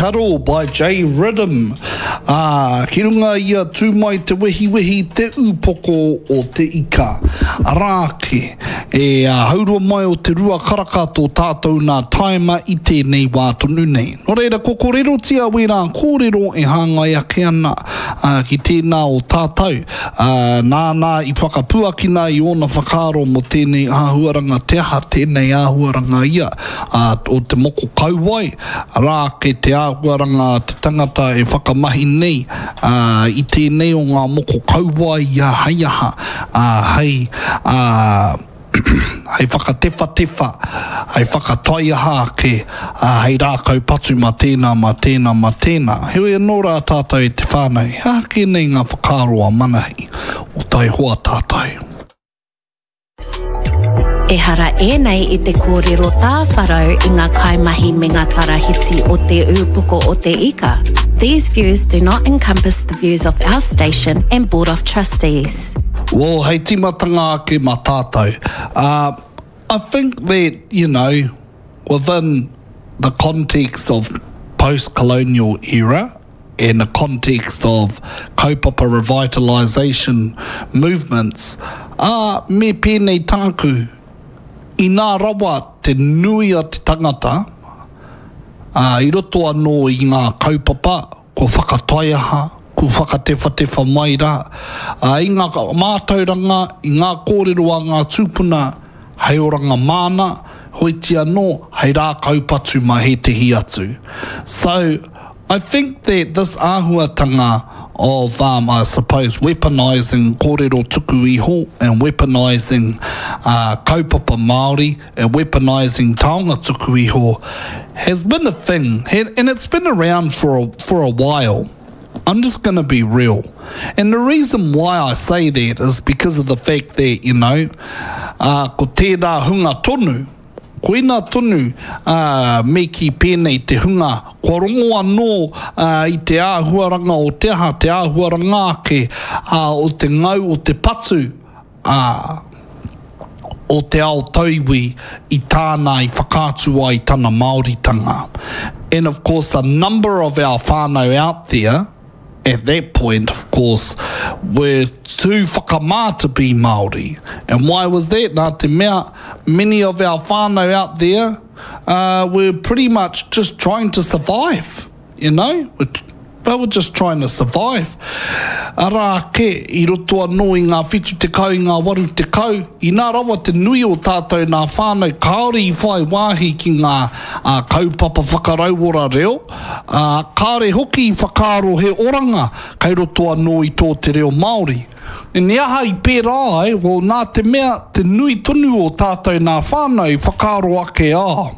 Carol by J Rhythm. Ki runga ia tū mai te wehi te upoko o te ika. Arāke, haurua mai o te rua karaka tō tātou nā taima i tēnei wā tonu nei. Nō reira, ko kōrero tia wera kōrero e hāngai ake ana ki tēnā o tātou. Nāna i whakapuakina i ona whakaro mo tēnei āhuaranga te aha, tēnei āhuaranga ia o te moko kauwai. Arāke te āhuaranga te tangata e whakamahi nei i tēnei o ngā moko kauwai ia haiaha hei hei whakatefa, hei whakataiaha ke hei rākau patu ma tēnā. Heoi anō rā tātou e te whānau, hake nei ngā whakaroa manahi o tai hoa tātou. E hara nei I te kōrero tā wharau I ngā kaimahi me ngā tarahiti o te upoko o te ika. These views do not encompass the views of our station and Board of Trustees. Well, hei timatanga ake mā tātou. I think that, within the context of post-colonial era and the context of kaupapa revitalisation movements, me pēnei tāku I nā rawa te nui a te tangata, I roto anō I ngā kaupapa, ko whakataiaha, ko whakatefa mai rā. I ngā mātauranga, I ngā kōrero a ngā tūpuna, hei oranga māna, hoi ti anō, hei rā kaupatu ma he tehi atu. So, I think that this āhuatanga of, I suppose, weaponising kōrero tuku iho and weaponising kaupapa Māori and weaponising taonga tuku iho has been a thing, and it's been around for a while. I'm just going to be real. And the reason why I say that is because of the fact that, ko tērā hunga tonu, ko ina tonu me ki pēnei te hunga, kua rongo anō I te āhuaranga o te aha, te āhuaranga ake o te ngau o te patu o te ao tauiwi I tāna I whakātua I tāna Māoritanga. And of course, a number of our whānau out there, at that point, of course, were too whakamā to be Māori. And why was that? Nā te mea, many of our whānau out there were pretty much just trying to survive, They were just trying to survive. Arāke, I roto anō I ngā whitu te kau, I ngā waru te kau, I nā rawa te nui o tātou nā whānau, kaore I whai wāhi ki ngā kaupapa whakarauora reo, kāre hoki I whakaro he oranga, kei roto anō I tō te reo Māori. E neaha I pērā ai, nā te mea, te nui tonu o tātou nā whānau, whakaro ake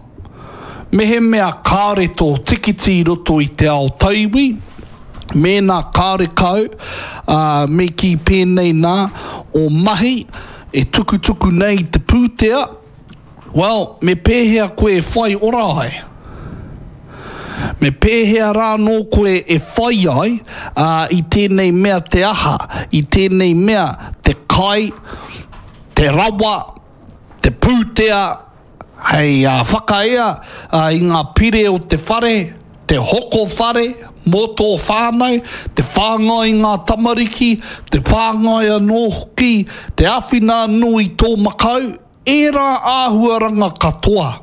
Me he mea kāre tō tikiti I roto I te ao tauiwi, me nā kāre kau, me ki pēnei nā o mahi, e tukutuku nei te pūtea. Well, me pēhea koe e whai ora ai. Me pēhea rā nō koe e whai ai I tēnei mea te aha, I tēnei mea te kai, te rawa, te pūtea, hei whakaea I ngā pire o te whare, te hoko whare, mō tō whānau, te whāngai ngā tamariki, te whāngai anō hoki, te awhina anō I tō makau, e rā āhuaranga katoa.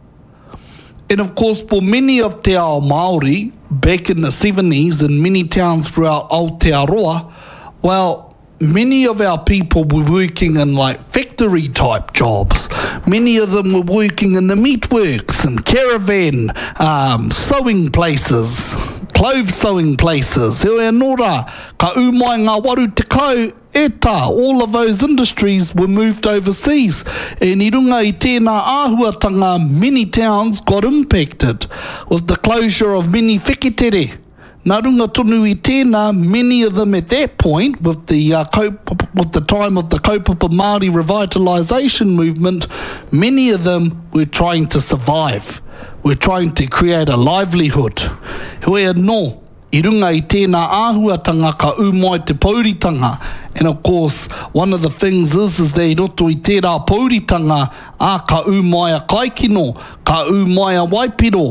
And of course, for many of te ao Māori, back in the 70s in many towns throughout Aotearoa, well, many of our people were working in factory type jobs. Many of them were working in the meatworks and caravan sewing places, clothes sewing places. Heoi anō rā, ka umai ngā waru te kau, all of those industries were moved overseas. And I runga I tēnā āhuatanga, many towns got impacted with the closure of many wheketere. Nā runga tonu I tēnā, many of them at that point, with the time of the kaupapa Māori revitalisation movement, many of them were trying to survive. We're trying to create a livelihood. Heoi anō, I runga I tēnā āhuatanga ka umai te pauritanga. And of course, one of the things is that I roto I tērā pauritanga ka umai a kaikino, ka umai a waipiro,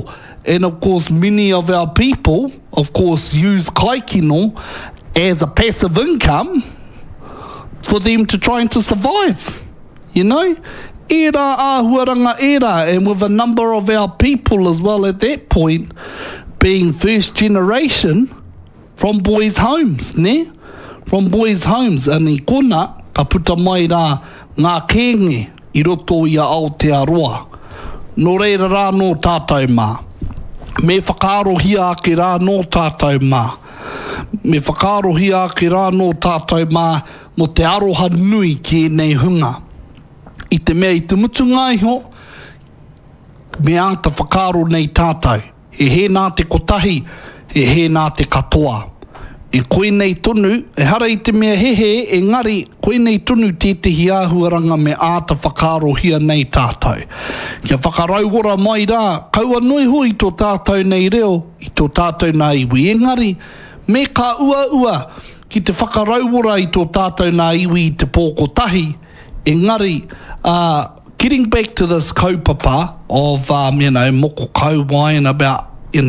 And of course, many of our people, of course, use kaikino as a passive income for them to try and to survive, you know? Era āhuaranga era, and with a number of our people as well at that point being first generation from boys' homes, ne? From boys' homes. And I kona, ka puta mai rā ngā kēnge I roto I a Aotearoa. Nō reira rā nō tātou mā. Me whakaarohi ake rā nō tātou mā. Me whakaarohi ake rā nō tātou mā mo te aroha nui ki nei hunga. I te mea I te mutu ngaiho, me anta whakaaro nei tātou. He nā te kotahi, he nā te katoa. E koe nei tonu, e hara I te mea hehe, engari, koe nei tonu tētehi āhuaranga me āta whakaarohia nei tātou. Kia whakarauora mai rā, kaua noi hoi tō tātou nei reo, I tō tātou nā iwi. Engari, me ka ua ki te whakarauora I tō tātou nā iwi I te pōkotahi, engari, getting back to this kaupapa of, moko kauwai and about,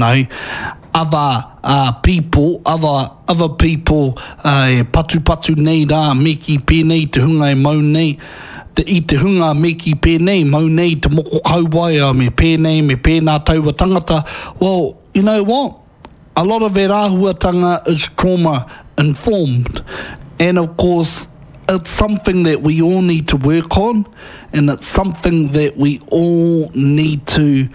other people, other people, patu nei rā, me ki pēnei te hunga e mau nei, I te hunga me ki pēnei, mau nei te moko kauwai, me pēnei, me pēnā taua tangata. Well, you know what? A lot of e rāhuatanga is trauma informed. And of course, it's something that we all need to work on, and it's something that we all need to,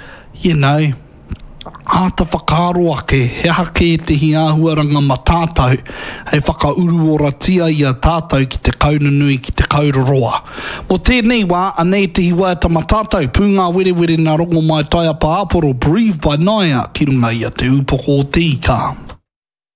āta whakaaro ake, he hake te hi āhuaranga ma tātou, hei whakauru ora tia I a tātou ki te kaunanui, ki te kauroroa. Mo tēnei wā, anei te hiwa ta ma tātou, pūngā were nā rongo mai tai apa aporo, Breathe by Naya, ki runga I a te upoko o tīka.